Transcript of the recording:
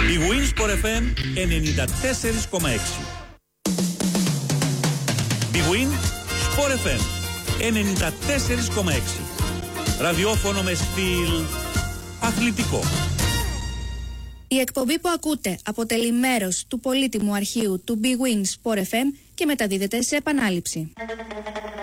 Η Winsport FM 94,6. Η Winsport FM 94,6. Ραδιόφωνο με στυλ αθλητικό. Η εκπομπή που ακούτε αποτελεί μέρος του πολύτιμου αρχείου του Big Win Sport FM και μεταδίδεται σε επανάληψη.